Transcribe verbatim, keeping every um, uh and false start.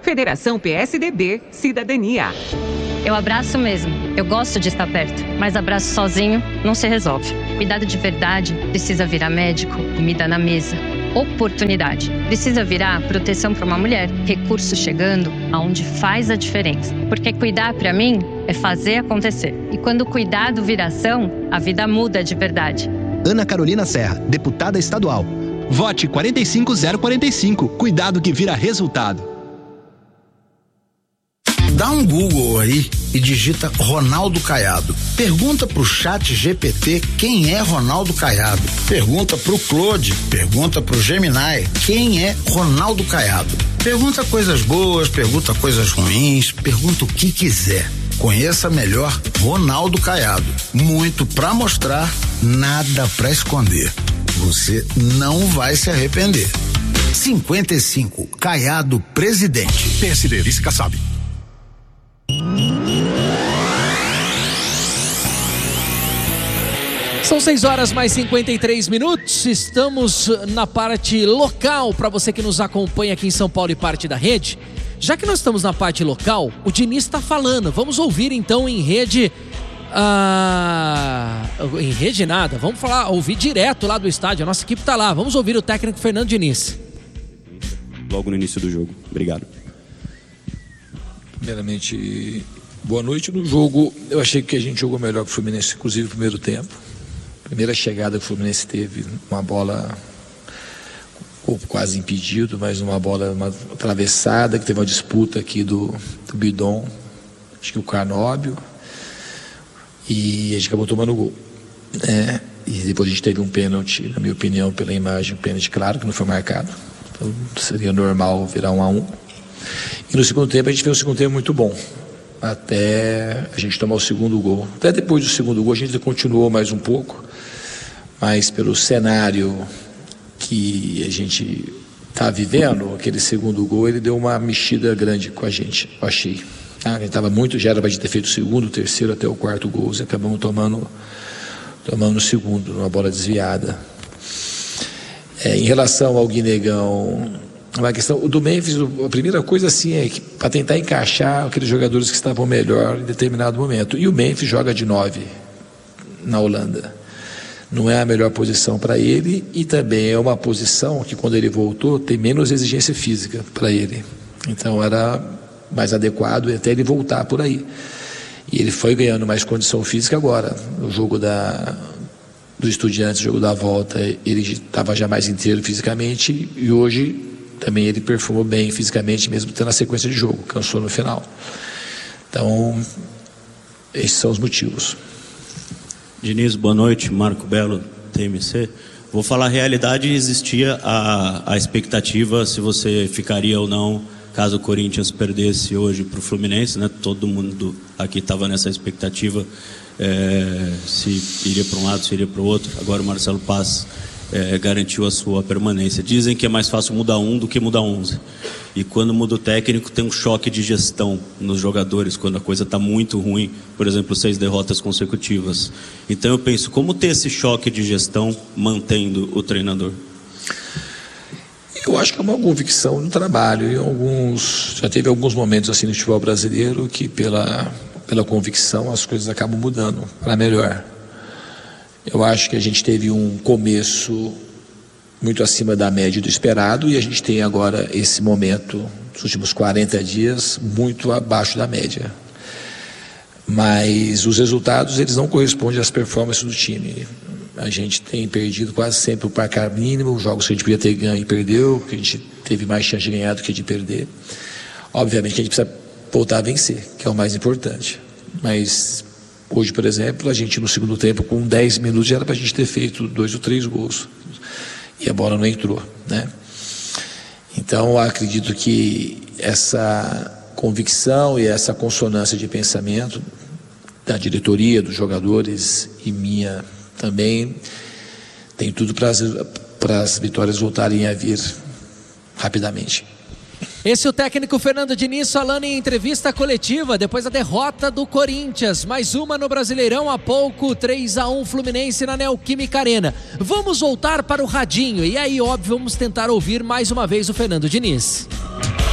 Federação P S D B Cidadania. Eu abraço mesmo. Eu gosto de estar perto, mas abraço sozinho não se resolve. Cuidado de verdade precisa virar médico, comida na mesa. Oportunidade precisa virar proteção para uma mulher. Recurso chegando aonde faz a diferença. Porque cuidar para mim é fazer acontecer. E quando o cuidado vira ação, a vida muda de verdade. Ana Carolina Serra, deputada estadual. Vote quatro cinco zero quatro cinco. Cuidado que vira resultado. Dá um Google aí e digita Ronaldo Caiado. Pergunta pro chat G P T quem é Ronaldo Caiado. Pergunta pro Claude, pergunta pro Gemini quem é Ronaldo Caiado. Pergunta coisas boas, pergunta coisas ruins, pergunta o que quiser. Conheça melhor Ronaldo Caiado. Muito pra mostrar, nada pra esconder. Você não vai se arrepender. cinquenta e cinco, Caiado presidente. P S D, vice Kassab. São seis horas mais cinquenta e três minutos. Estamos na parte local para você que nos acompanha aqui em São Paulo e parte da rede. Já que nós estamos na parte local, o Diniz está falando. Vamos ouvir então em rede. Ah, em rede nada. Vamos falar, ouvir direto lá do estádio. A nossa equipe está lá. Vamos ouvir o técnico Fernando Diniz. Logo no início do jogo. Obrigado. Primeiramente, boa noite. No jogo, eu achei que a gente jogou melhor que o Fluminense, inclusive no primeiro tempo. Primeira chegada que o Fluminense teve, uma bola, corpo quase impedido, mas uma bola uma atravessada, que teve uma disputa aqui do, do Bidon, acho que o Carnóbio, e a gente acabou tomando gol. É, e depois a gente teve um pênalti, na minha opinião, pela imagem, um pênalti claro, que não foi marcado. Então seria normal virar um a um. E no segundo tempo a gente fez um segundo tempo muito bom, até a gente tomar o segundo gol. Até depois do segundo gol a gente continuou mais um pouco, mas pelo cenário que a gente está vivendo, aquele segundo gol ele deu uma mexida grande com a gente, eu achei. Ah, a gente estava muito, já era para a gente ter feito o segundo, o terceiro até o quarto gol, e acabamos tomando, tomando o segundo, uma bola desviada. É, em relação ao Guinegão, uma questão, o do Memphis, a primeira coisa assim é que para tentar encaixar aqueles jogadores que estavam melhor em determinado momento. E o Memphis joga de nove na Holanda. Não é a melhor posição para ele e também é uma posição que quando ele voltou tem menos exigência física para ele. Então era mais adequado até ele voltar por aí. E ele foi ganhando mais condição física agora. No jogo da do Estudiantes, jogo da volta, ele estava já mais inteiro fisicamente e hoje também ele performou bem fisicamente, mesmo tendo a sequência de jogo, cansou no final. Então, esses são os motivos. Diniz, boa noite. Marco Belo, T M C. Vou falar a realidade, existia a, a expectativa se você ficaria ou não caso o Corinthians perdesse hoje para o Fluminense, né? Todo mundo aqui estava nessa expectativa, é, se iria para um lado, se iria para o outro. Agora o Marcelo Paz é, garantiu a sua permanência. Dizem que é mais fácil mudar um do que mudar onze. E quando muda o técnico tem um choque de gestão nos jogadores, quando a coisa está muito ruim, por exemplo, seis derrotas consecutivas. Então eu penso, como ter esse choque de gestão mantendo o treinador? Eu acho que é uma convicção no trabalho. E alguns, já teve alguns momentos assim no futebol brasileiro que pela, pela convicção as coisas acabam mudando para melhor. Eu acho que a gente teve um começo muito acima da média do esperado e a gente tem agora esse momento, nos últimos quarenta dias, muito abaixo da média. Mas os resultados, eles não correspondem às performances do time. A gente tem perdido quase sempre o placar mínimo, os jogos que a gente podia ter ganho e perdeu, que a gente teve mais chance de ganhar do que de perder. Obviamente que a gente precisa voltar a vencer, que é o mais importante. Mas hoje, por exemplo, a gente no segundo tempo, com dez minutos, já era para a gente ter feito dois ou três gols. E a bola não entrou, né? Então, eu acredito que essa convicção e essa consonância de pensamento da diretoria, dos jogadores e minha também tem tudo para as, para as vitórias voltarem a vir rapidamente. Esse é o técnico Fernando Diniz falando em entrevista coletiva depois da derrota do Corinthians. Mais uma no Brasileirão há pouco, três a um Fluminense na Neoquímica Arena. Vamos voltar para o radinho e aí, óbvio, vamos tentar ouvir mais uma vez o Fernando Diniz.